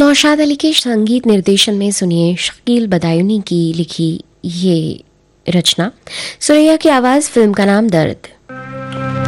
नौशाद अली के संगीत निर्देशन में सुनिए शकील बदायूनी की लिखी ये रचना। सुरैया की आवाज़, फिल्म का नाम दर्द।